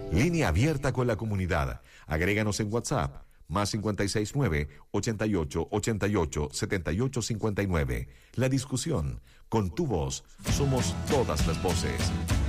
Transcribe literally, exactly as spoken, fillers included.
Línea abierta con la comunidad. Agréganos en WhatsApp. Más cinco seis nueve, ochenta y ocho, ochenta y ocho, setenta y ocho cincuenta y nueve. La discusión. Con tu voz. Somos todas las voces.